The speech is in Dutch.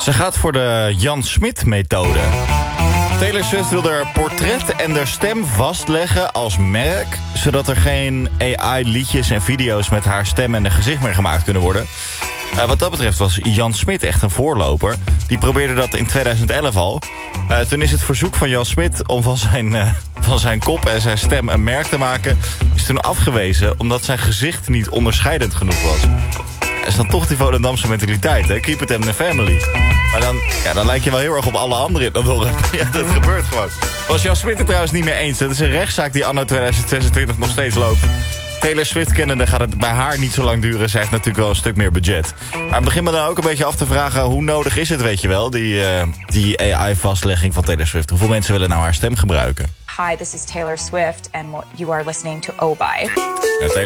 Ze gaat voor de Jan Smit-methode. Taylor Swift wil haar portret en haar stem vastleggen als merk, zodat er geen AI-liedjes en video's met haar stem en haar gezicht meer gemaakt kunnen worden. Wat dat betreft was Jan Smit echt een voorloper. Die probeerde dat in 2011 al. Toen is het verzoek van Jan Smit om van zijn kop en zijn stem een merk te maken, is toen afgewezen omdat zijn gezicht niet onderscheidend genoeg was. Dat is dan toch die Volendamse mentaliteit, hè? Keep it in the family. Maar dan lijk je wel heel erg op alle anderen in dat dorp. Ja, dat gebeurt gewoon. Was Jan Smit het trouwens niet mee eens. Dat is een rechtszaak die anno 2026 nog steeds loopt. Taylor Swift kennende gaat het bij haar niet zo lang duren. Zij heeft natuurlijk wel een stuk meer budget. Maar begin me dan ook een beetje af te vragen, hoe nodig is het, weet je wel, die AI-vastlegging van Taylor Swift? Hoeveel mensen willen nou haar stem gebruiken? Hi, this is Taylor Swift and you are listening to Obi. Ja,